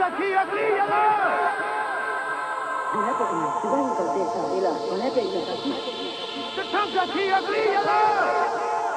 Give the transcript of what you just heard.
Non è perché mi si va in cautela, non è perché... Tanta chi aglia!